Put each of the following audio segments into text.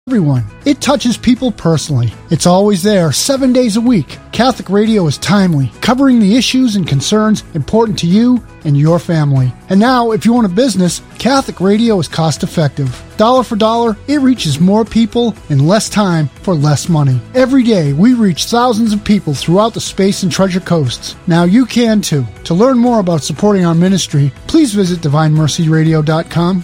Everyone. It touches people personally. It's always there, 7 days a week. Catholic Radio is timely, covering the issues and concerns important to you and your family. And now, if you own a business, Catholic Radio is cost-effective. Dollar for dollar, it reaches more people in less time for less money. Every day, we reach thousands of people throughout the Space and Treasure Coasts. Now you can too. To learn more about supporting our ministry, please visit DivineMercyRadio.com.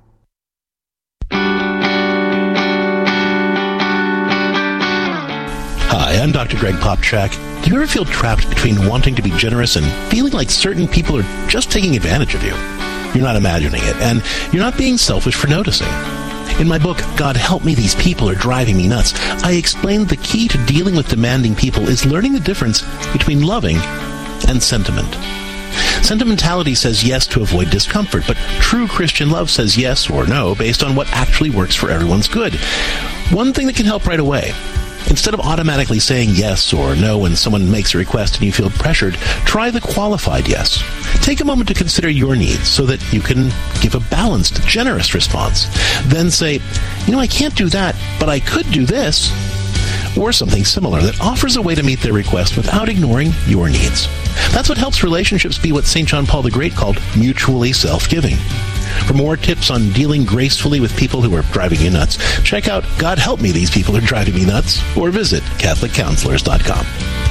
Hi, I'm Dr. Greg Popchak. Do you ever feel trapped between wanting to be generous and feeling like certain people are just taking advantage of you? You're not imagining it, and you're not being selfish for noticing. In my book, God Help Me, These People Are Driving Me Nuts, I explained the key to dealing with demanding people is learning the difference between loving and sentiment. Sentimentality says yes to avoid discomfort, but true Christian love says yes or no based on what actually works for everyone's good. One thing that can help right away: instead of automatically saying yes or no when someone makes a request and you feel pressured, try the qualified yes. Take a moment to consider your needs so that you can give a balanced, generous response. Then say, I can't do that, but I could do this. Or something similar that offers a way to meet their request without ignoring your needs. That's what helps relationships be what St. John Paul the Great called mutually self-giving. For more tips on dealing gracefully with people who are driving you nuts, check out God Help Me, These People Are Driving Me Nuts, or visit CatholicCounselors.com.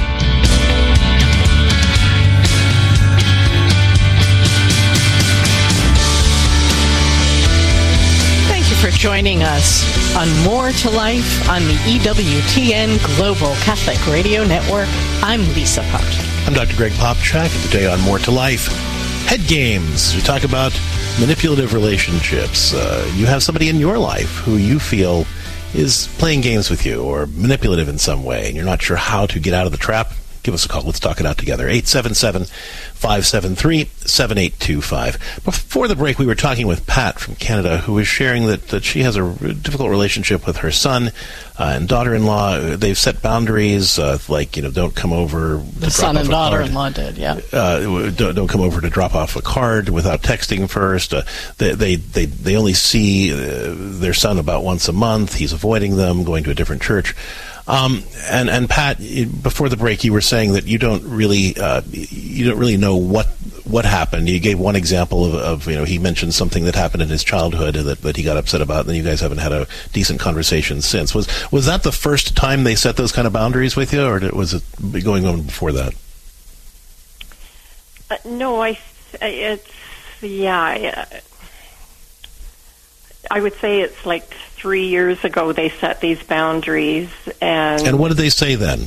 Thank you for joining us on More to Life on the EWTN Global Catholic Radio Network. I'm Lisa Popchak. I'm Dr. Greg Popchak, and today on More to Life, head games. We talk about manipulative relationships. You have somebody in your life who you feel is playing games with you or manipulative in some way, and you're not sure how to get out of the trap. Give us a call. Let's talk it out together. 877-573-7825. Before the break, we were talking with Pat from Canada, who was sharing that she has a difficult relationship with her son and daughter-in-law. They've set boundaries, don't come over. The son and daughter-in-law did, yeah. Don't come over to drop off a card without texting first. They only see their son about once a month. He's avoiding them, going to a different church. And Pat, before the break, you were saying that you don't really know what happened. You gave one example of he mentioned something that happened in his childhood that he got upset about, and then you guys haven't had a decent conversation since. Was that the first time they set those kind of boundaries with you, or was it going on before that? No, I would say it's like 3 years ago they set these boundaries. And what did they say then?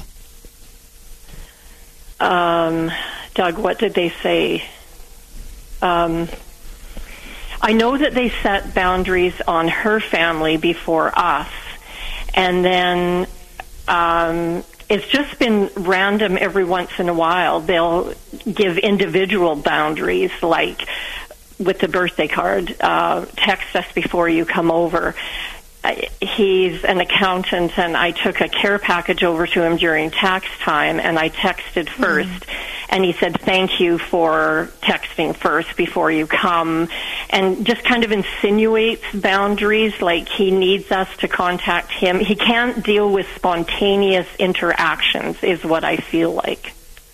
Doug, what did they say? I know that they set boundaries on her family before us, and then it's just been random every once in a while. They'll give individual boundaries, like with the birthday card, text us before you come over. He's an accountant, and I took a care package over to him during tax time, and I texted first. And he said, thank you for texting first before you come, and just kind of insinuates boundaries, like he needs us to contact him. He can't deal with spontaneous interactions, is what I feel like.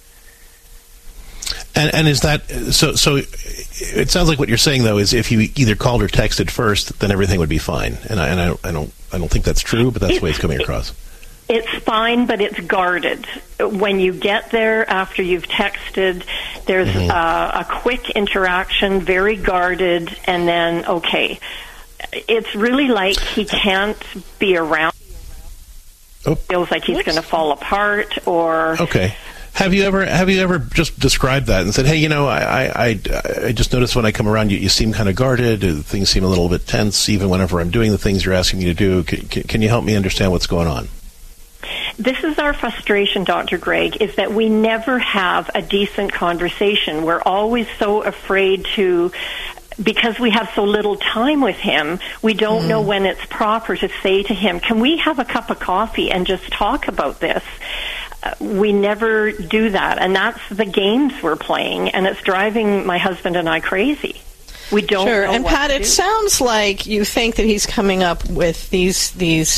And is that so? It sounds like what you're saying, though, is if you either called or texted first, then everything would be fine. And I don't think that's true, but that's the way it's coming across. It's fine, but it's guarded. When you get there after you've texted, there's a quick interaction, very guarded, and then okay. It's really like he can't be around. Feels like he's going to fall apart, or okay. Have you ever just described that and said, hey, I just noticed when I come around you seem kind of guarded, things seem a little bit tense, even whenever I'm doing the things you're asking me to do. Can you help me understand what's going on? This is our frustration, Dr. Greg, is that we never have a decent conversation. We're always so afraid to, because we have so little time with him, we don't know when it's proper to say to him, can we have a cup of coffee and just talk about this? We never do that, and that's the games we're playing, and it's driving my husband and I crazy. We don't Sure. know And what Pat, to it do. sounds like you think that he's coming up with these